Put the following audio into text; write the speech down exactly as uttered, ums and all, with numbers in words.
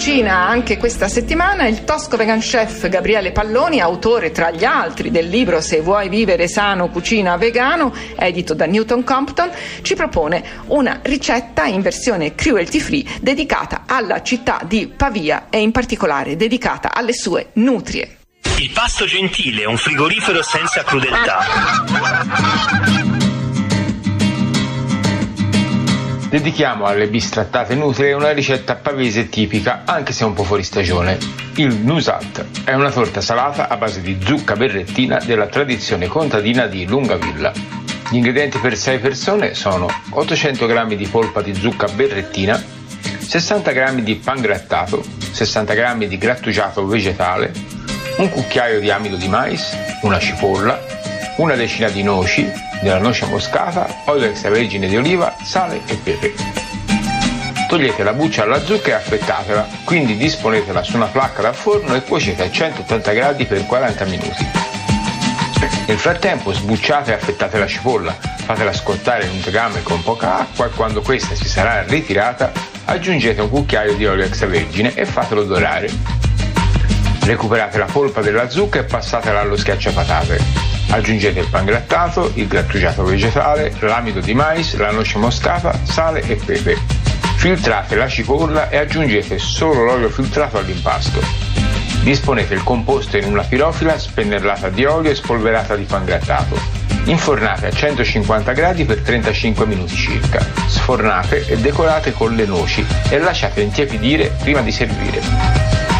cucina anche questa settimana il tosco vegan chef Gabriele Palloni, autore tra gli altri del libro Se vuoi vivere sano, cucina vegano, edito da Newton Compton, ci propone una ricetta in versione cruelty free dedicata alla città di Pavia e in particolare dedicata alle sue nutrie. Il pasto gentile, un frigorifero senza crudeltà. Dedichiamo alle bistrattate nutrie una ricetta pavese tipica, anche se un po' fuori stagione. Il Nusat è una torta salata a base di zucca berrettina della tradizione contadina di Lungavilla. Gli ingredienti per sei persone sono ottocento grammi di polpa di zucca berrettina, sessanta grammi di pangrattato, sessanta grammi di grattugiato vegetale, un cucchiaio di amido di mais, una cipolla, una decina di noci, della noce moscata, olio extravergine di oliva, sale e pepe. Togliete la buccia alla zucca e affettatela, quindi disponetela su una placca da forno e cuocete a centottanta gradi per quaranta minuti. Nel frattempo sbucciate e affettate la cipolla, fatela scottare in un tegame con poca acqua e quando questa si sarà ritirata aggiungete un cucchiaio di olio extravergine e fatelo dorare. Recuperate la polpa della zucca e passatela allo schiacciapatate. Aggiungete il pangrattato, il grattugiato vegetale, l'amido di mais, la noce moscata, sale e pepe. Filtrate la cipolla e aggiungete solo l'olio filtrato all'impasto. Disponete il composto in una pirofila spennellata di olio e spolverata di pangrattato. Infornate a centocinquanta gradi per trentacinque minuti circa. Sfornate e decorate con le noci e lasciate intiepidire prima di servire.